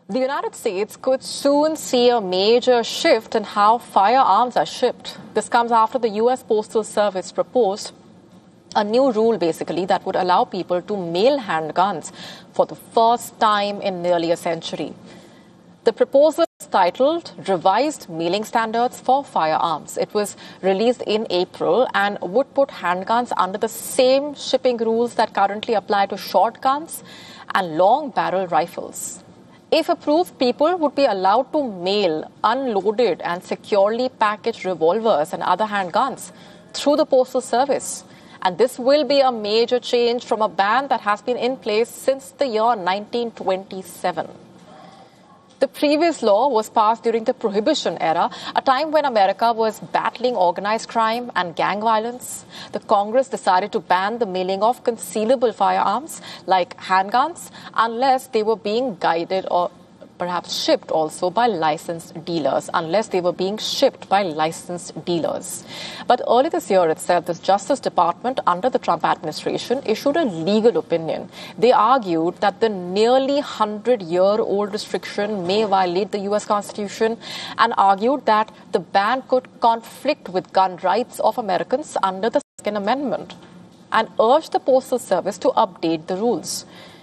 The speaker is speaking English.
The United States could soon see a major shift in how firearms are shipped. This comes after the U.S. Postal Service proposed a new rule, basically, that would allow people to mail handguns for the first time in nearly a century. The proposal is titled Revised Mailing Standards for Firearms. It was released in April and would put handguns under the same shipping rules that currently apply to shotguns and long barrel rifles. If approved, people would be allowed to mail unloaded and securely packaged revolvers and other handguns through the Postal Service. And this will be a major change from a ban that has been in place since the year 1927. The previous law was passed during the Prohibition era, a time when America was battling organized crime and gang violence. The Congress decided to ban the mailing of concealable firearms like handguns unless they were being guided or perhaps shipped also by licensed dealers, But early this year itself, the Justice Department under the Trump administration issued a legal opinion. They argued that the nearly 100-year-old restriction may violate the U.S. Constitution and argued that the ban could conflict with gun rights of Americans under the Second Amendment and urged the Postal Service to update the rules.